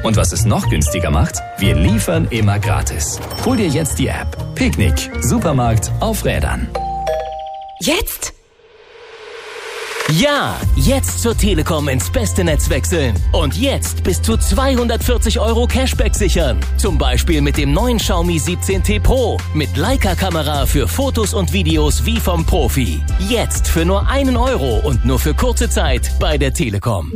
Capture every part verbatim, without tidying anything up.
Und was es noch günstiger macht? Wir liefern immer gratis. Hol dir jetzt die App. Picknick. Supermarkt auf Rädern. Jetzt? Ja, jetzt zur Telekom ins beste Netz wechseln. Und jetzt bis zu zweihundertvierzig Euro Cashback sichern. Zum Beispiel mit dem neuen Xiaomi siebzehn T Pro. Mit Leica-Kamera für Fotos und Videos wie vom Profi. Jetzt für nur einen Euro und nur für kurze Zeit bei der Telekom.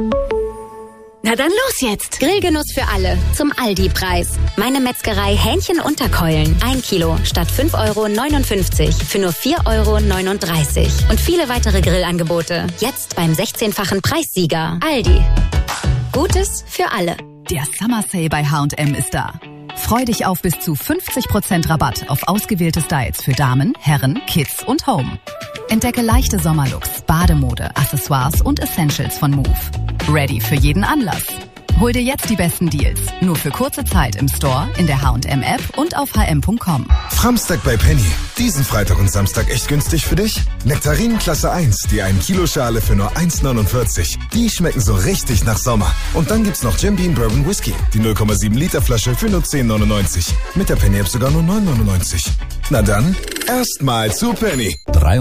Na dann los jetzt. Grillgenuss für alle. Zum Aldi-Preis. Meine Metzgerei Hähnchen-Unterkeulen. Ein Kilo statt fünf Euro neunundfünfzig für nur vier Euro neununddreißig. Und viele weitere Grillangebote. Jetzt beim sechzehnfachen Preissieger. Aldi. Gutes für alle. Der Summer Sale bei H und M ist da. Freu dich auf bis zu fünfzig Prozent Rabatt auf ausgewählte Styles für Damen, Herren, Kids und Home. Entdecke leichte Sommerlooks, Bademode, Accessoires und Essentials von Move. Ready für jeden Anlass. Hol dir jetzt die besten Deals. Nur für kurze Zeit im Store, in der H und M App und auf h m punkt com. Framstag bei Penny. Diesen Freitag und Samstag echt günstig für dich? Nektarinen Klasse eins, die ein Kilo Schale für nur eins neunundvierzig. Die schmecken so richtig nach Sommer. Und dann gibt's noch Jim Beam Bourbon Whisky. Die null Komma sieben Liter Flasche für nur zehn neunundneunzig. Mit der Penny App sogar nur neun neunundneunzig. Na dann, erstmal zu Penny.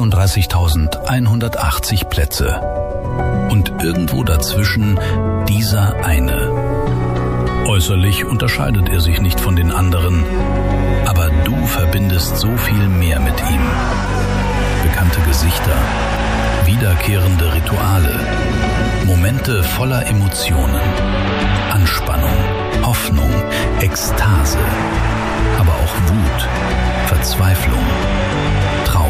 dreiunddreißigtausendeinhundertachtzig Plätze. Und irgendwo dazwischen dieser eine. Äußerlich unterscheidet er sich nicht von den anderen, aber du verbindest so viel mehr mit ihm. Bekannte Gesichter, wiederkehrende Rituale, Momente voller Emotionen, Anspannung, Hoffnung, Ekstase, aber auch Wut, Verzweiflung, Trauer.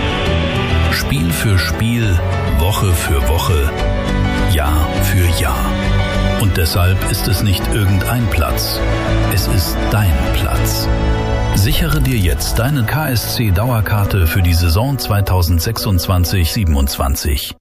Spiel für Spiel, Woche für Woche, Jahr für Jahr. Und deshalb ist es nicht irgendein Platz, es ist dein Platz. Sichere dir jetzt deine K S C-Dauerkarte für die Saison zweitausendsechsundzwanzig siebenundzwanzig.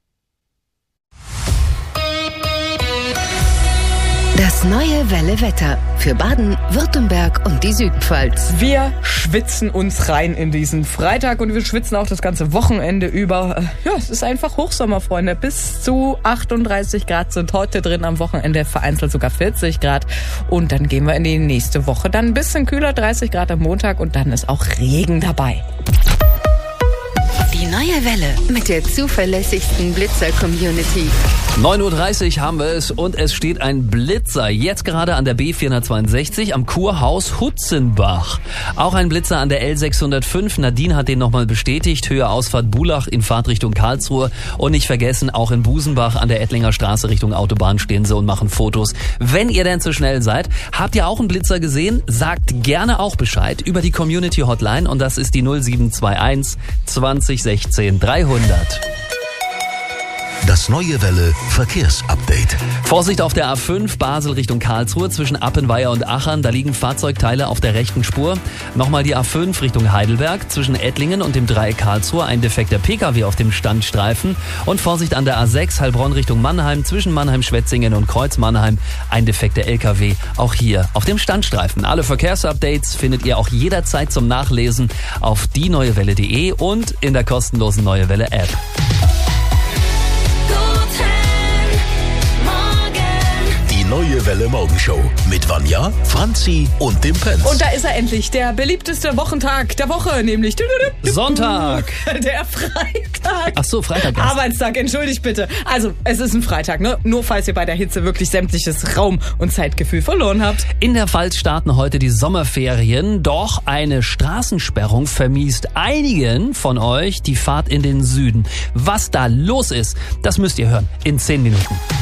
Das neue Welle-Wetter für Baden, Württemberg und die Südpfalz. Wir schwitzen uns rein in diesen Freitag und wir schwitzen auch das ganze Wochenende über. Ja, es ist einfach Hochsommer, Freunde. Bis zu achtunddreißig Grad sind heute drin, am Wochenende vereinzelt sogar vierzig Grad. Und dann gehen wir in die nächste Woche. Dann ein bisschen kühler, dreißig Grad am Montag und dann ist auch Regen dabei. Die neue Welle mit der zuverlässigsten Blitzer-Community. neun Uhr dreißig haben wir es und es steht ein Blitzer jetzt gerade an der B vierhundertzweiundsechzig am Kurhaus Hutzenbach. Auch ein Blitzer an der L sechshundertfünf. Nadine hat den nochmal bestätigt. Höhe Ausfahrt Bulach in Fahrtrichtung Karlsruhe. Und nicht vergessen, auch in Busenbach an der Ettlinger Straße Richtung Autobahn stehen sie und machen Fotos. Wenn ihr denn zu schnell seid, habt ihr auch einen Blitzer gesehen? Sagt gerne auch Bescheid über die Community Hotline und das ist die null sieben zwei eins zwanzig sechzehn dreihundert. Das neue Welle Verkehrsupdate. Vorsicht auf der A fünf Basel Richtung Karlsruhe zwischen Appenweier und Achern. Da liegen Fahrzeugteile auf der rechten Spur. Nochmal die A fünf Richtung Heidelberg zwischen Ettlingen und dem Dreieck Karlsruhe. Ein defekter Pkw auf dem Standstreifen. Und Vorsicht an der A sechs Heilbronn Richtung Mannheim zwischen Mannheim-Schwetzingen und Kreuz Mannheim. Ein defekter L K W auch hier auf dem Standstreifen. Alle Verkehrsupdates findet ihr auch jederzeit zum Nachlesen auf die neue welle punkt de und in der kostenlosen Neue Welle App. Neue Welle Morgenshow mit Vanja, Franzi und dem Pence. Und da ist er endlich, der beliebteste Wochentag der Woche, nämlich Sonntag. Der Freitag. Ach so, Freitag. Erst. Arbeitstag, entschuldigt bitte. Also, es ist ein Freitag, ne? Nur falls ihr bei der Hitze wirklich sämtliches Raum- und Zeitgefühl verloren habt. In der Pfalz starten heute die Sommerferien, doch eine Straßensperrung vermiest einigen von euch die Fahrt in den Süden. Was da los ist, das müsst ihr hören in zehn Minuten.